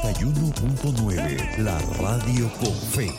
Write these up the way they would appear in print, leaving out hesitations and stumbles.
91.9, la radio con fe.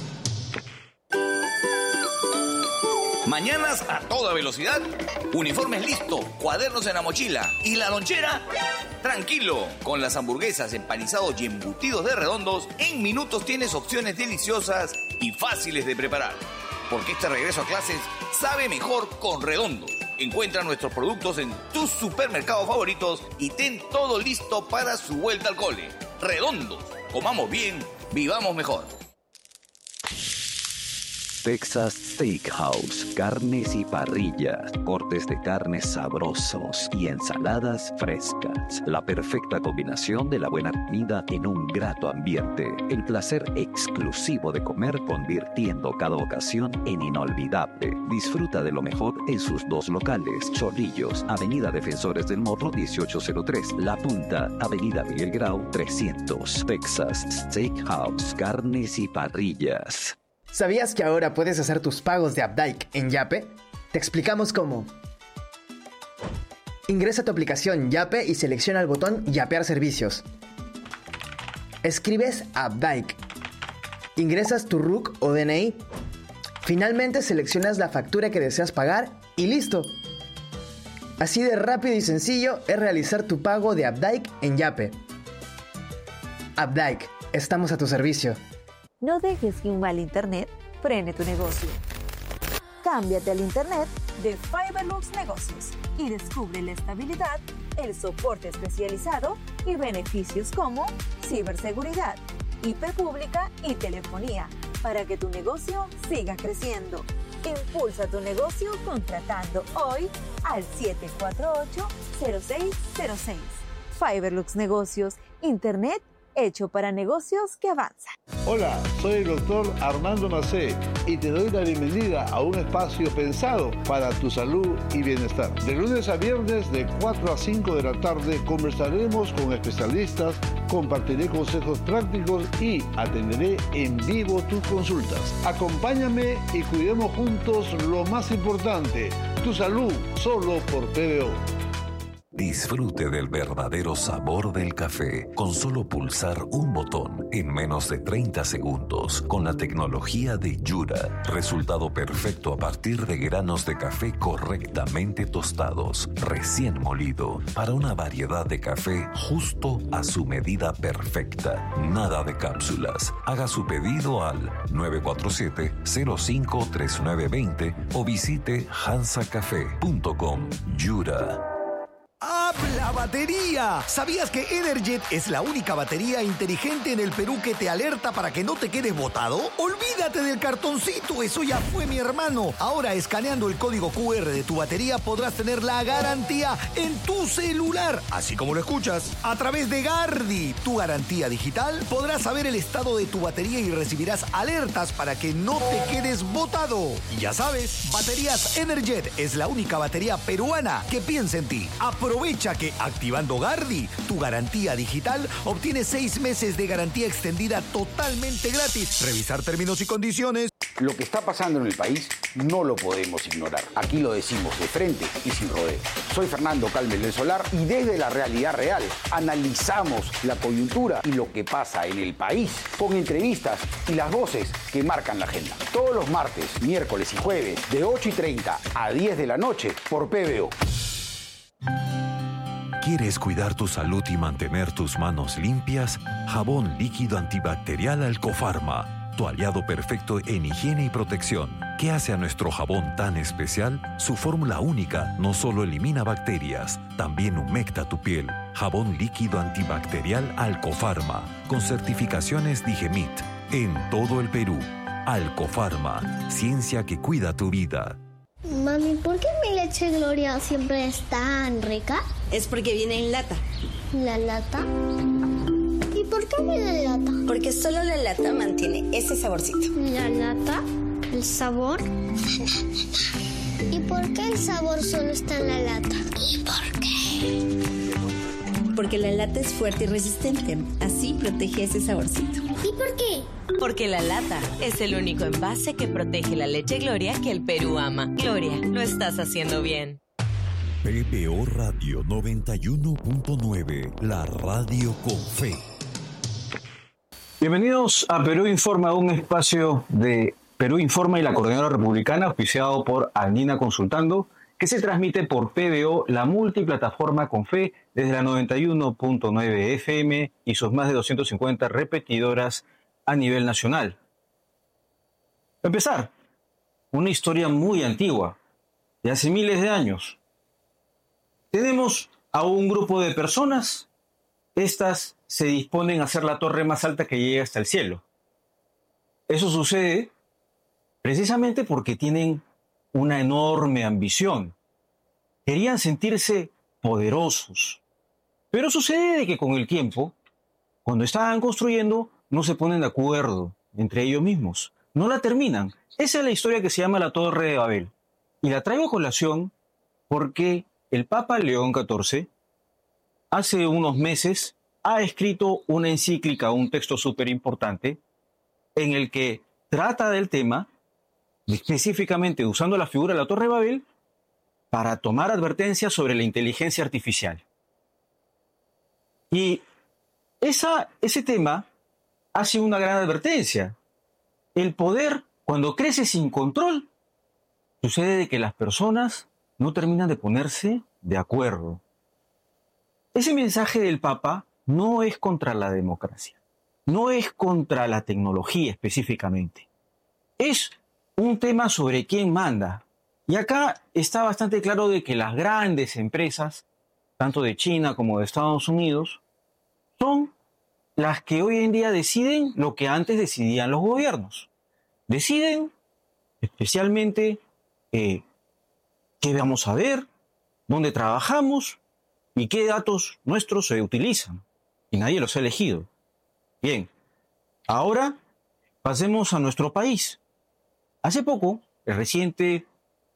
Mañanas a toda velocidad, uniformes listos, cuadernos en la mochila y la lonchera. Tranquilo, con las hamburguesas, empanizados y embutidos de Redondos, en minutos tienes opciones deliciosas y fáciles de preparar. Porque este regreso a clases sabe mejor con Redondos. Encuentra nuestros productos en tus supermercados favoritos y ten todo listo para su vuelta al cole. Redondos, comamos bien, vivamos mejor. Texas Steakhouse, carnes y parrillas, cortes de carnes sabrosos y ensaladas frescas. La perfecta combinación de la buena comida en un grato ambiente. El placer exclusivo de comer convirtiendo cada ocasión en inolvidable. Disfruta de lo mejor en sus dos locales. Chorrillos, Avenida Defensores del Morro 1803. La Punta, Avenida Miguel Grau 300. Texas Steakhouse, carnes y parrillas. ¿Sabías que ahora puedes hacer tus pagos de Updike en Yape? Te explicamos cómo. Ingresa a tu aplicación Yape y selecciona el botón Yapear servicios. Escribes Updike. Ingresas tu RUC o DNI. Finalmente seleccionas la factura que deseas pagar y ¡listo! Así de rápido y sencillo es realizar tu pago de Updike en Yape. Updike, estamos a tu servicio. No dejes que un mal internet frene tu negocio. Cámbiate al internet de Fiberlux Negocios y descubre la estabilidad, el soporte especializado y beneficios como ciberseguridad, IP pública y telefonía para que tu negocio siga creciendo. Impulsa tu negocio contratando hoy al 748-0606. Fiberlux Negocios, internet hecho para negocios que avanzan. Hola, soy el doctor Armando Macé y te doy la bienvenida a un espacio pensado para tu salud y bienestar. De lunes a viernes de 4 a 5 de la tarde conversaremos con especialistas, compartiré consejos prácticos y atenderé en vivo tus consultas. Acompáñame y cuidemos juntos lo más importante, tu salud, solo por PBO. Disfrute del verdadero sabor del café con solo pulsar un botón en menos de 30 segundos con la tecnología de Yura. Resultado perfecto a partir de granos de café correctamente tostados, recién molido, para una variedad de café justo a su medida perfecta. Nada de cápsulas. Haga su pedido al 947-053920 o visite hansacafé.com. Yura. ¡Habla batería! ¿Sabías que Energet es la única batería inteligente en el Perú que te alerta para que no te quedes botado? ¡Olvídate del cartoncito! ¡Eso ya fue, mi hermano! Ahora, escaneando el código QR de tu batería, podrás tener la garantía en tu celular. Así como lo escuchas. A través de Gardi, tu garantía digital, podrás saber el estado de tu batería y recibirás alertas para que no te quedes botado. Y ya sabes, Baterías Energet es la única batería peruana que piensa en ti. Aprovecha que activando Gardi, tu garantía digital, obtienes 6 meses de garantía extendida totalmente gratis. Revisar términos y condiciones. Lo que está pasando en el país no lo podemos ignorar. Aquí lo decimos de frente y sin rodeo. Soy Fernando Calmes del Solar y desde la realidad real analizamos la coyuntura y lo que pasa en el país con entrevistas y las voces que marcan la agenda. Todos los martes, miércoles y jueves de 8:30 a 10 de la noche por PBO. ¿Quieres cuidar tu salud y mantener tus manos limpias? Jabón líquido antibacterial Alcofarma, tu aliado perfecto en higiene y protección. ¿Qué hace a nuestro jabón tan especial? Su fórmula única no solo elimina bacterias, también humecta tu piel. Jabón líquido antibacterial Alcofarma, con certificaciones Digemit, en todo el Perú. Alcofarma, ciencia que cuida tu vida. Mami, ¿por qué mi leche Gloria siempre es tan rica? Es porque viene en lata. ¿La lata? ¿Y por qué viene en lata? Porque solo la lata mantiene ese saborcito. ¿La lata? ¿El sabor? ¿Y por qué el sabor solo está en la lata? ¿Y por qué? Porque la lata es fuerte y resistente. Así protege ese saborcito. ¿Y por qué? Porque la lata es el único envase que protege la leche Gloria que el Perú ama. Gloria, lo estás haciendo bien. PBO Radio 91.9, la radio con fe. Bienvenidos a Perú Informa, un espacio de Perú Informa y la Coordinadora Republicana, auspiciado por Andina Consultando, que se transmite por PBO, la multiplataforma con fe, desde la 91.9 FM y sus más de 250 repetidoras a nivel nacional. Para empezar, una historia muy antigua, de hace miles de años. Tenemos a un grupo de personas. Estas se disponen a hacer la torre más alta que llega hasta el cielo. Eso sucede precisamente porque tienen una enorme ambición. Querían sentirse poderosos. Pero sucede de que con el tiempo, cuando estaban construyendo, no se ponen de acuerdo entre ellos mismos. No la terminan. Esa es la historia que se llama la Torre de Babel. Y la traigo a colación porque el Papa León XIV hace unos meses ha escrito una encíclica, un texto súper importante, en el que trata del tema, específicamente usando la figura de la Torre de Babel, para tomar advertencias sobre la inteligencia artificial. Y ese tema hace una gran advertencia. El poder, cuando crece sin control, sucede de que las personas no terminan de ponerse de acuerdo. Ese mensaje del Papa no es contra la democracia, no es contra la tecnología específicamente. Es un tema sobre quién manda. Y acá está bastante claro de que las grandes empresas, tanto de China como de Estados Unidos, son las que hoy en día deciden lo que antes decidían los gobiernos. Deciden especialmente qué vamos a ver, dónde trabajamos y qué datos nuestros se utilizan. Y nadie los ha elegido. Bien, ahora pasemos a nuestro país. Hace poco, el reciente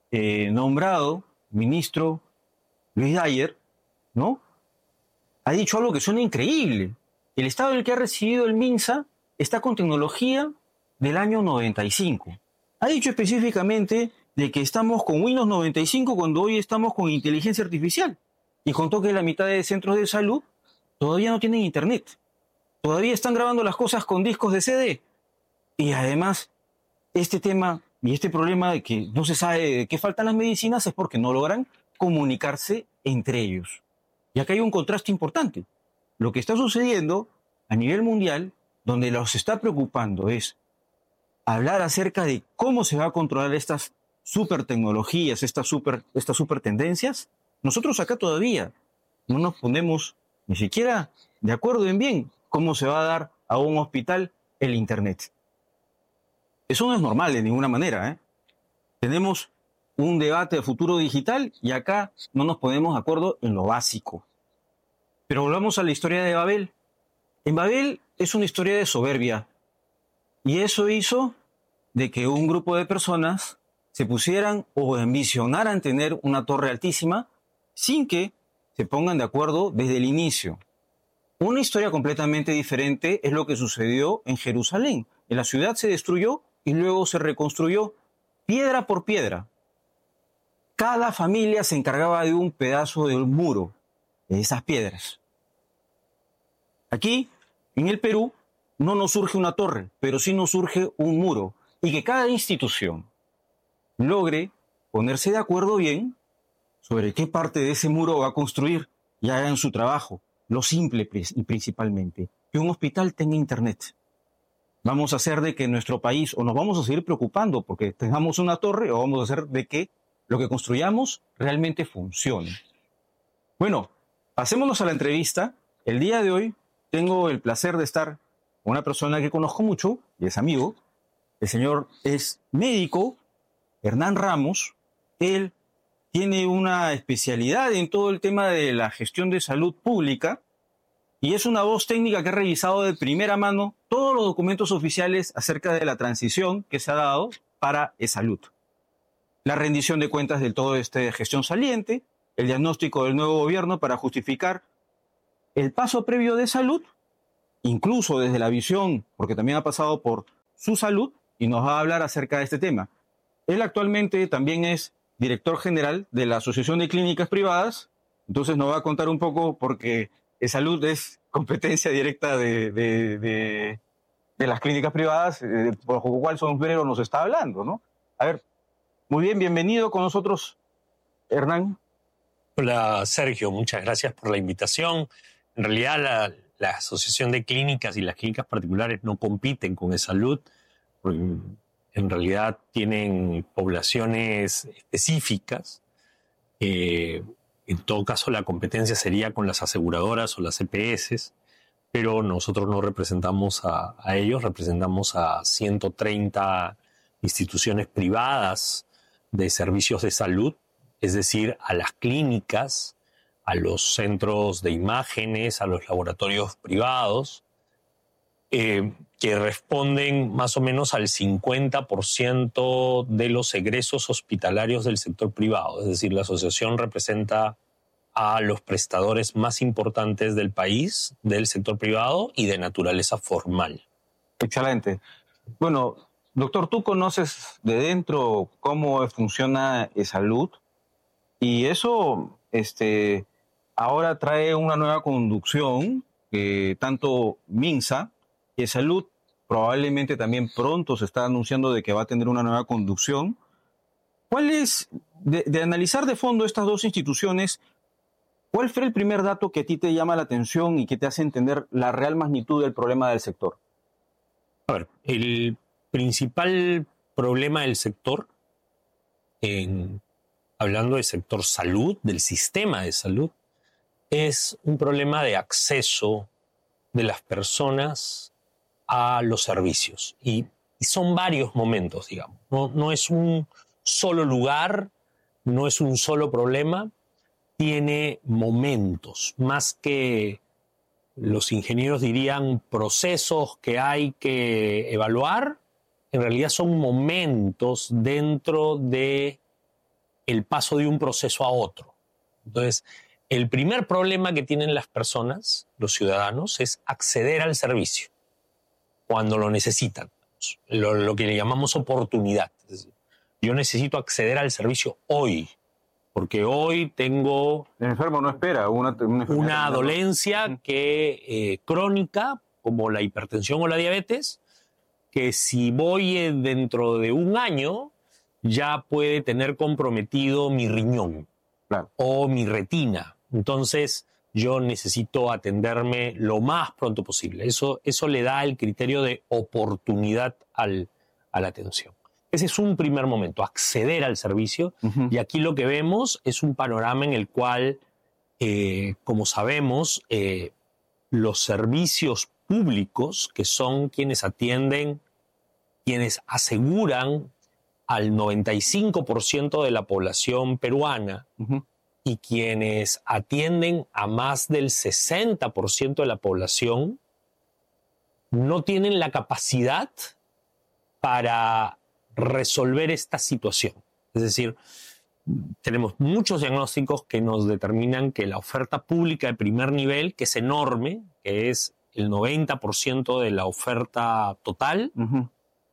nombrado ministro Luis Dyer, ¿no?, ha dicho algo que suena increíble. El estado en el que ha recibido el MINSA está con tecnología del año 95. Ha dicho específicamente de que estamos con Windows 95 cuando hoy estamos con inteligencia artificial. Y contó que la mitad de centros de salud todavía no tienen internet. Todavía están grabando las cosas con discos de CD. Y además, este tema y este problema de que no se sabe de qué faltan las medicinas es porque no logran comunicarse entre ellos. Y acá hay un contraste importante. Lo que está sucediendo a nivel mundial, donde los está preocupando es hablar acerca de cómo se va a controlar estas super tecnologías, estas super tendencias. Nosotros acá todavía no nos ponemos ni siquiera de acuerdo en bien cómo se va a dar a un hospital el Internet. Eso no es normal de ninguna manera, ¿eh? Tenemos un debate de futuro digital y acá no nos ponemos de acuerdo en lo básico. Pero volvamos a la historia de Babel. En Babel es una historia de soberbia. Y eso hizo de que un grupo de personas se pusieran o ambicionaran tener una torre altísima sin que se pongan de acuerdo desde el inicio. Una historia completamente diferente es lo que sucedió en Jerusalén. La ciudad se destruyó y luego se reconstruyó piedra por piedra. Cada familia se encargaba de un pedazo del muro de esas piedras. Aquí, en el Perú, no nos surge una torre, pero sí nos surge un muro. Y que cada institución logre ponerse de acuerdo bien sobre qué parte de ese muro va a construir y hagan su trabajo. Lo simple y principalmente, que un hospital tenga internet. Vamos a hacer de que nuestro país, o nos vamos a seguir preocupando porque tengamos una torre, o vamos a hacer de que lo que construyamos realmente funcione. Bueno, pasémonos a la entrevista. El día de hoy tengo el placer de estar con una persona que conozco mucho y es amigo. El señor es médico, Hernán Ramos. Él tiene una especialidad en todo el tema de la gestión de salud pública y es una voz técnica que ha revisado de primera mano todos los documentos oficiales acerca de la transición que se ha dado para e-salud. La rendición de cuentas de toda esta gestión saliente, el diagnóstico del nuevo gobierno para justificar el paso previo de salud, incluso desde la visión, porque también ha pasado por su salud, y nos va a hablar acerca de este tema. Él actualmente también es director general de la Asociación de Clínicas Privadas, entonces nos va a contar un poco porque salud es competencia directa de de las clínicas privadas, por lo cual Sombrero nos está hablando, ¿no? A ver, muy bien, bienvenido con nosotros, Hernán. Hola, Sergio, muchas gracias por la invitación. En realidad, la Asociación de Clínicas y las clínicas particulares no compiten con eSalud, porque en realidad tienen poblaciones específicas. En todo caso, la competencia sería con las aseguradoras o las EPS, pero nosotros no representamos a ellos, representamos a 130 instituciones privadas de servicios de salud, es decir, a las clínicas, a los centros de imágenes, a los laboratorios privados, que responden más o menos al 50% de los egresos hospitalarios del sector privado. Es decir, la asociación representa a los prestadores más importantes del país, del sector privado y de naturaleza formal. Excelente. Bueno, doctor, tú conoces de dentro cómo funciona eSalud y eso ahora trae una nueva conducción que tanto Minsa y eSalud probablemente también pronto se está anunciando de que va a tener una nueva conducción. ¿Cuál es, de analizar de fondo estas dos instituciones, cuál fue el primer dato que a ti te llama la atención y que te hace entender la real magnitud del problema del sector? A ver, el principal problema del sector, hablando del sector salud, del sistema de salud, es un problema de acceso de las personas a los servicios. Y son varios momentos, digamos. No es un solo lugar, no es un solo problema, tiene momentos, más que los ingenieros dirían procesos que hay que evaluar, en realidad son momentos dentro de el paso de un proceso a otro. Entonces, el primer problema que tienen las personas, los ciudadanos, es acceder al servicio cuando lo necesitan, lo que le llamamos oportunidad. Es decir, yo necesito acceder al servicio hoy, porque hoy tengo... El enfermo no espera una dolencia crónica, como la hipertensión o la diabetes, que si voy dentro de un año ya puede tener comprometido mi riñón, claro, o mi retina. Entonces yo necesito atenderme lo más pronto posible. Eso le da el criterio de oportunidad a la atención. Ese es un primer momento, acceder al servicio. Uh-huh. Y aquí lo que vemos es un panorama en el cual, como sabemos, los servicios públicos, que son quienes atienden, quienes aseguran al 95% de la población peruana, uh-huh, y quienes atienden a más del 60% de la población, no tienen la capacidad para resolver esta situación. Es decir, tenemos muchos diagnósticos que nos determinan que la oferta pública de primer nivel, que es enorme, que es el 90% de la oferta total, uh-huh,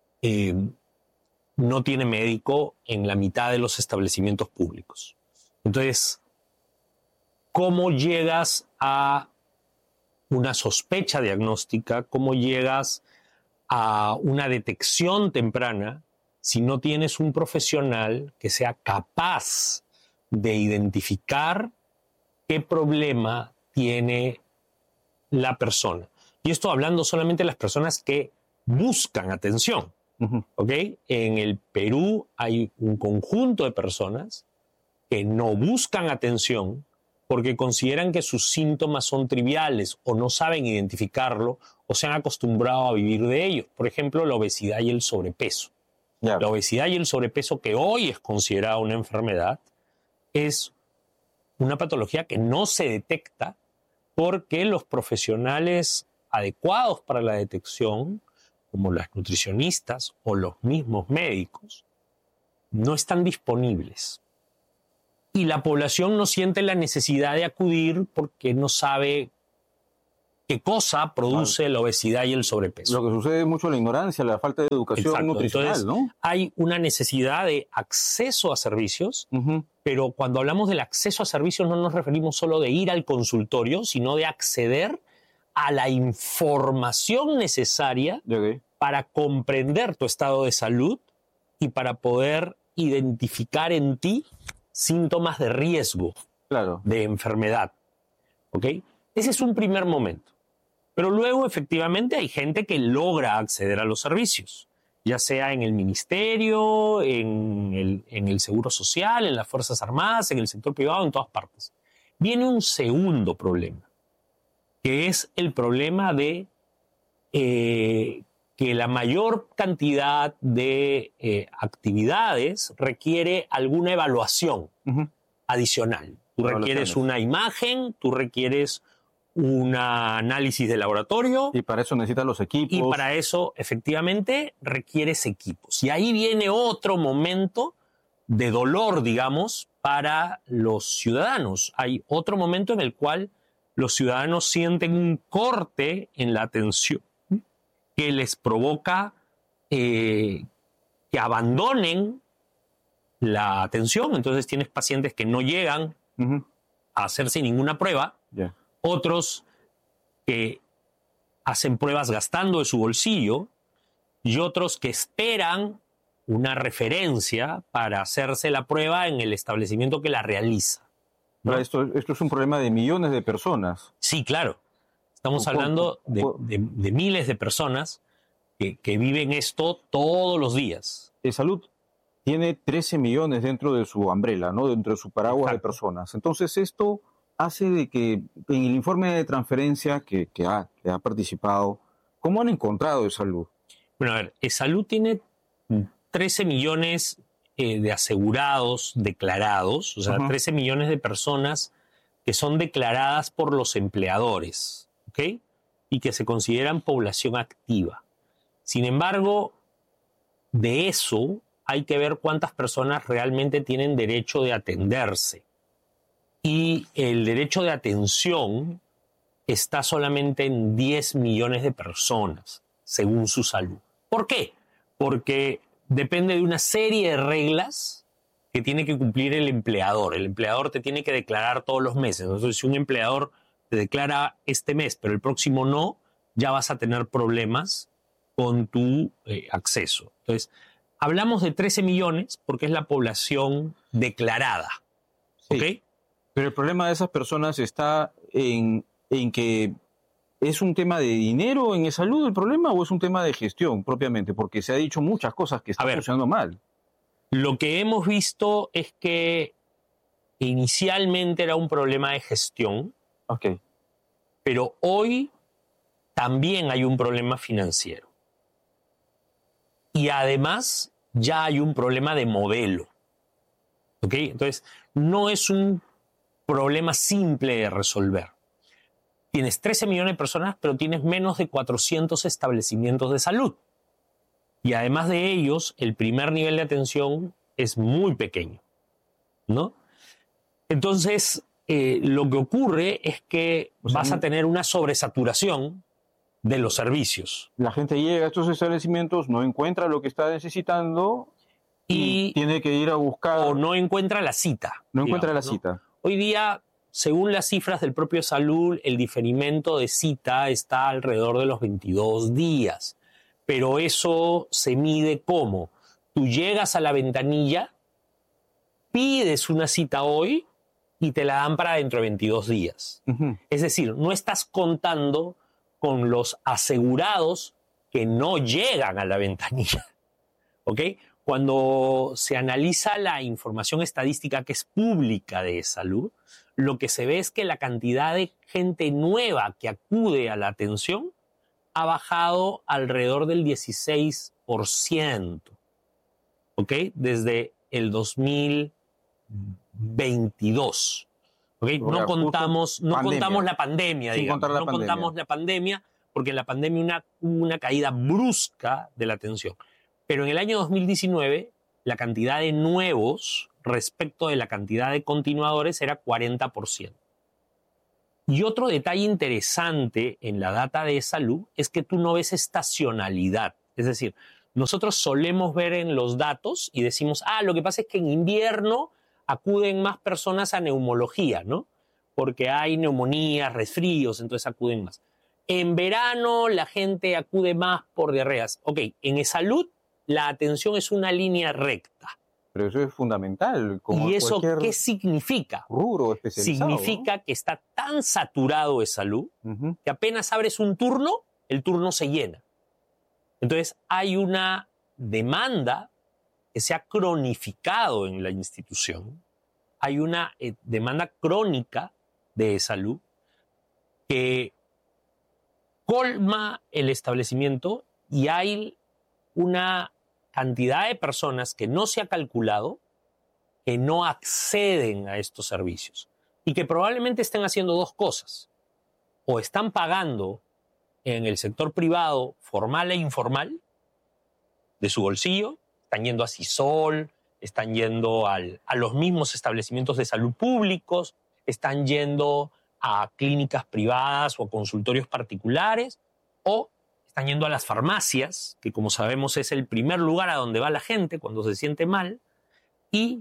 no tiene médico en la mitad de los establecimientos públicos. Entonces, ¿cómo llegas a una sospecha diagnóstica? ¿Cómo llegas a una detección temprana si no tienes un profesional que sea capaz de identificar qué problema tiene la persona? Y esto hablando solamente de las personas que buscan atención. Uh-huh. ¿Ok? En el Perú hay un conjunto de personas que no buscan atención porque consideran que sus síntomas son triviales o no saben identificarlo o se han acostumbrado a vivir de ellos. Por ejemplo, la obesidad y el sobrepeso. Yeah. La obesidad y el sobrepeso, que hoy es considerada una enfermedad, es una patología que no se detecta porque los profesionales adecuados para la detección, como las nutricionistas o los mismos médicos, no están disponibles. Y la población no siente la necesidad de acudir porque no sabe qué cosa produce la obesidad y el sobrepeso. Lo que sucede es mucho la ignorancia, la falta de educación nutricional. Entonces, ¿no? Hay una necesidad de acceso a servicios, uh-huh, pero cuando hablamos del acceso a servicios no nos referimos solo de ir al consultorio, sino de acceder a la información necesaria para comprender tu estado de salud y para poder identificar en ti síntomas de riesgo de enfermedad. ¿Ok? Ese es un primer momento. Pero luego, efectivamente, hay gente que logra acceder a los servicios, ya sea en el ministerio, en el Seguro Social, en las Fuerzas Armadas, en el sector privado, en todas partes. Viene un segundo problema, que es el problema de que la mayor cantidad de actividades requiere alguna evaluación adicional. Tú requieres una imagen, tú requieres un análisis de laboratorio. Y para eso necesitas los equipos. Y para eso, efectivamente, requieres equipos. Y ahí viene otro momento de dolor, digamos, para los ciudadanos. Hay otro momento en el cual los ciudadanos sienten un corte en la atención que les provoca que abandonen la atención. Entonces tienes pacientes que no llegan a hacerse ninguna prueba, otros que hacen pruebas gastando de su bolsillo y otros que esperan una referencia para hacerse la prueba en el establecimiento que la realiza, ¿no? Esto es un problema de millones de personas. Sí, claro. Estamos hablando de miles de personas que viven esto todos los días. Salud tiene 13 millones dentro de su umbrella, ¿no? Dentro de su paraguas de personas. Entonces esto hace de que en el informe de transferencia que ha participado, ¿cómo han encontrado Salud? Bueno, a ver, Salud tiene 13 millones de asegurados declarados, o sea, 13 millones de personas que son declaradas por los empleadores, ¿ok? Y que se consideran población activa. Sin embargo, de eso hay que ver cuántas personas realmente tienen derecho de atenderse. Y el derecho de atención está solamente en 10 millones de personas, según su salud. ¿Por qué? Porque depende de una serie de reglas que tiene que cumplir el empleador. El empleador te tiene que declarar todos los meses. Entonces, si un empleador te declara este mes, pero el próximo no, ya vas a tener problemas con tu acceso. Entonces, hablamos de 13 millones porque es la población declarada. ¿Ok? Sí. Pero el problema de esas personas está en que ¿es un tema de dinero en salud el problema o es un tema de gestión propiamente? Porque se ha dicho muchas cosas que están funcionando mal. Lo que hemos visto es que inicialmente era un problema de gestión, pero hoy también hay un problema financiero. Y además ya hay un problema de modelo. ¿Ok? Entonces, no es un problema simple de resolver. Tienes 13 millones de personas, pero tienes menos de 400 establecimientos de salud. Y además de ellos, el primer nivel de atención es muy pequeño, ¿no? Entonces, lo que ocurre es que vas a tener una sobresaturación de los servicios. La gente llega a estos establecimientos, no encuentra lo que está necesitando y tiene que ir a buscar... O no encuentra la cita. No encuentra la cita. Hoy día, según las cifras del propio Salud, el diferimiento de cita está alrededor de los 22 días. Pero eso se mide ¿cómo? Tú llegas a la ventanilla, pides una cita hoy y te la dan para dentro de 22 días. Es decir, no estás contando con los asegurados que no llegan a la ventanilla. ¿Ok? Cuando se analiza la información estadística que es pública de salud, lo que se ve es que la cantidad de gente nueva que acude a la atención ha bajado alrededor del 16%, ¿ok? Desde el 2022. ¿Ok? No contamos la pandemia, digamos. No contamos la pandemia, porque en la pandemia hubo una caída brusca de la atención. Pero en el año 2019, la cantidad de nuevos respecto de la cantidad de continuadores era 40%. Y otro detalle interesante en la data de salud es que tú no ves estacionalidad. Es decir, nosotros solemos ver en los datos y decimos, lo que pasa es que en invierno acuden más personas a neumología, ¿no? Porque hay neumonías, resfríos, entonces acuden más. en verano la gente acude más por diarreas. Ok, en salud la atención es una línea recta. Pero eso es fundamental. Como ¿Y eso qué significa? Rubro especializado. Significa que está tan saturado de salud que apenas abres un turno, el turno se llena. Entonces hay una demanda que se ha cronificado en la institución. Hay una demanda crónica de salud que colma el establecimiento y hay una cantidad de personas que no se ha calculado que no acceden a estos servicios y que probablemente estén haciendo dos cosas. O están pagando en el sector privado formal e informal de su bolsillo, están yendo a Sisol, están yendo a los mismos establecimientos de salud públicos, están yendo a clínicas privadas o a consultorios particulares, o están yendo a las farmacias, que como sabemos es el primer lugar a donde va la gente cuando se siente mal, y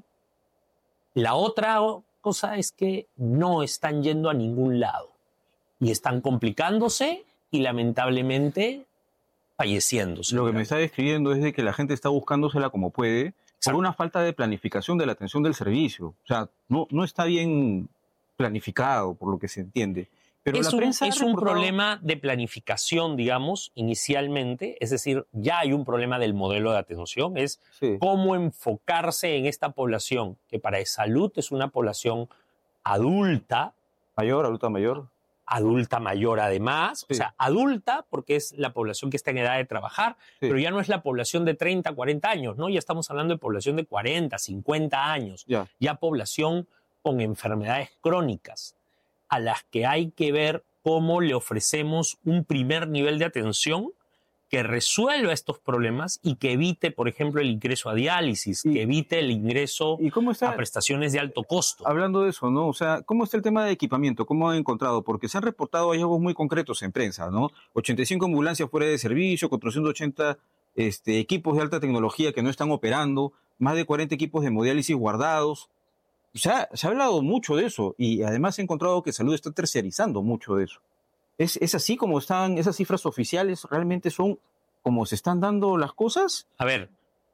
la otra cosa es que no están yendo a ningún lado y están complicándose y lamentablemente falleciéndose. Lo que me está describiendo es de que la gente está buscándosela como puede por una falta de planificación de la atención del servicio. O sea, no está bien planificado, por lo que se entiende. Pero es la prensa es un problema de planificación, digamos, inicialmente. Es decir, ya hay un problema del modelo de atención. Es cómo enfocarse en esta población, que para salud es una población adulta. ¿Mayor, adulta mayor? Adulta mayor además. O sea, adulta porque es la población que está en edad de trabajar, pero ya no es la población de 30, 40 años, ¿no? Ya estamos hablando de población de 40, 50 años. Ya población con enfermedades crónicas, a las que hay que ver cómo le ofrecemos un primer nivel de atención que resuelva estos problemas y que evite, por ejemplo, el ingreso a diálisis, que evite el ingreso a prestaciones de alto costo. Hablando de eso, ¿no? O sea, ¿cómo está el tema de equipamiento? ¿Cómo han encontrado? Porque se han reportado hallazgos muy concretos en prensa, ¿no? 85 ambulancias fuera de servicio, 480 equipos de alta tecnología que no están operando, más de 40 equipos de hemodiálisis guardados. O sea, se ha hablado mucho de eso y además he encontrado que Salud está terciarizando mucho de eso. ¿Es así como están esas cifras oficiales? ¿Realmente son como se están dando las cosas? A ver,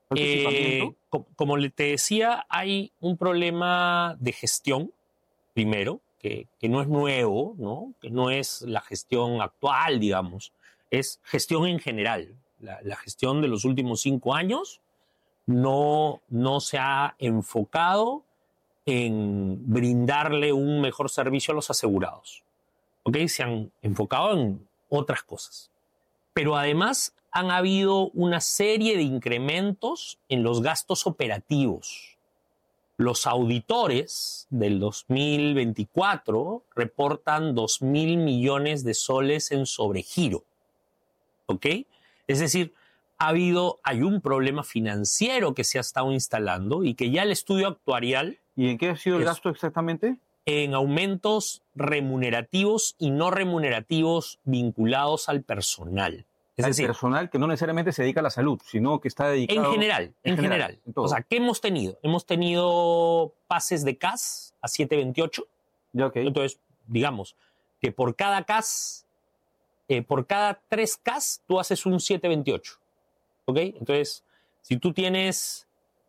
como te decía, hay un problema de gestión, primero, que no es nuevo, ¿no? Que no es la gestión actual, digamos. Es gestión en general. La gestión de los últimos 5 años no se ha enfocado en brindarle un mejor servicio a los asegurados. ¿Okay? Se han enfocado en otras cosas. Pero además han habido una serie de incrementos en los gastos operativos. Los auditores del 2024 reportan 2.000 millones de soles en sobregiro. ¿Ok? Es decir, hay un problema financiero que se ha estado instalando y que ya el estudio actuarial... ¿Y en qué ha sido el gasto exactamente? En aumentos remunerativos y no remunerativos vinculados al personal. Es decir, personal que no necesariamente se dedica a la salud, sino que está dedicado... En general. O sea, ¿qué hemos tenido? Hemos tenido pases de CAS a 728. Entonces, digamos que por cada CAS, por cada 3 CAS, tú haces un 728. ¿Ok? Entonces, si tú tienes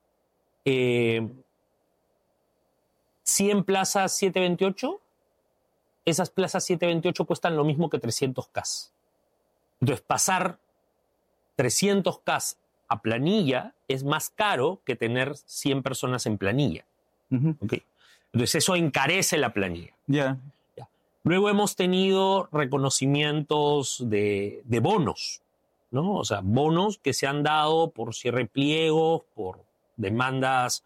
100 plazas 728, esas plazas 728 cuestan lo mismo que 300 CAS. Entonces, pasar 300 CAS a planilla es más caro que tener 100 personas en planilla. ¿Okay? Entonces, eso encarece la planilla. Luego hemos tenido reconocimientos de bonos, ¿no? O sea, bonos que se han dado por cierre de pliegos, por demandas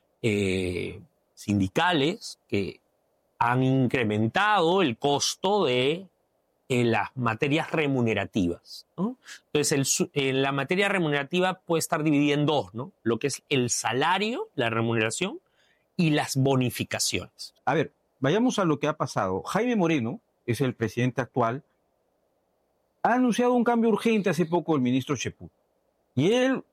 sindicales que han incrementado el costo de las materias remunerativas, ¿no? Entonces, la materia remunerativa puede estar dividida en dos, ¿no? Lo que es el salario, la remuneración, y las bonificaciones. A ver, vayamos a lo que ha pasado. Jaime Moreno es el presidente actual. Ha anunciado un cambio urgente hace poco el ministro Cheput. Y él